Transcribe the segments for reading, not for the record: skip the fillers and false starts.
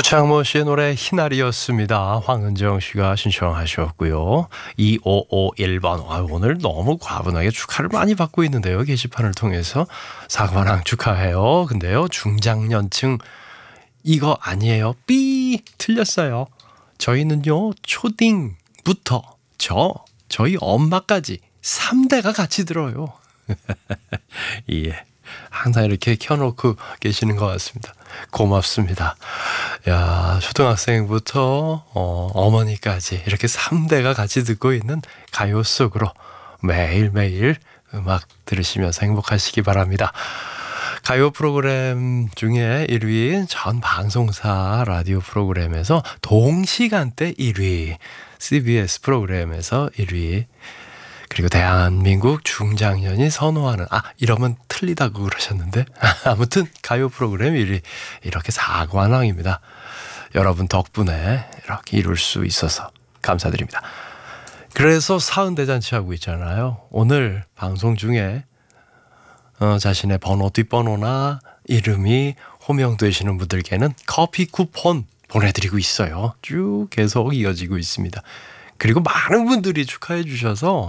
구창모 씨의 노래 희날이었습니다. 황은정 씨가 신청하셨고요. 2551번. 오늘 너무 과분하게 축하를 많이 받고 있는데요. 게시판을 통해서. 사관왕 축하해요. 근데요, 중장년층 이거 아니에요. 삐 틀렸어요. 저희는요, 초딩부터 저희 엄마까지 3대가 같이 들어요. 예. 항상 이렇게 켜놓고 계시는 것 같습니다. 고맙습니다. 야, 초등학생부터 어머니까지 이렇게 3대가 같이 듣고 있는 가요 속으로 매일매일 음악 들으시면서 행복하시기 바랍니다. 가요 프로그램 중에 1위, 전 방송사 라디오 프로그램에서 동시간대 1위, CBS 프로그램에서 1위, 그리고 대한민국 중장년이 선호하는, 이러면 틀리다고 그러셨는데 아무튼 가요 프로그램 1위, 이렇게 사관왕입니다. 여러분 덕분에 이렇게 이룰 수 있어서 감사드립니다. 그래서 사은대잔치 하고 있잖아요. 오늘 방송 중에 자신의 번호 뒷번호나 이름이 호명되시는 분들께는 커피 쿠폰 보내드리고 있어요. 쭉 계속 이어지고 있습니다. 그리고 많은 분들이 축하해 주셔서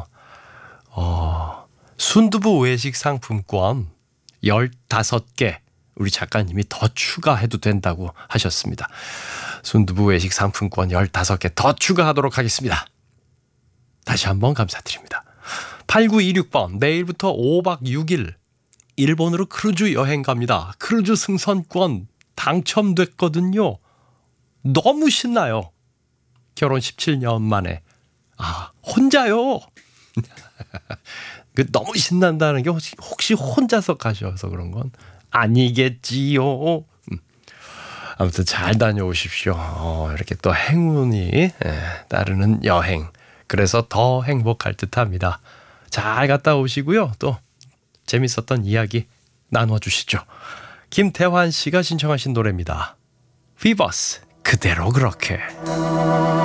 순두부 외식 상품권 15개 우리 작가님이 더 추가해도 된다고 하셨습니다. 순두부 외식 상품권 15개 더 추가하도록 하겠습니다. 다시 한번 감사드립니다. 8926번, 내일부터 5박 6일 일본으로 크루즈 여행 갑니다. 크루즈 승선권 당첨됐거든요. 너무 신나요. 결혼 17년 만에. 혼자요. 너무 신난다는 게 혹시 혼자서 가셔서 그런 건 아니겠지요. 아무튼 잘 다녀오십시오. 이렇게 또 행운이 따르는 여행. 그래서 더 행복할 듯합니다. 잘 갔다 오시고요. 또 재밌었던 이야기 나눠주시죠. 김태환 씨가 신청하신 노래입니다. 피버스, 그대로 그렇게.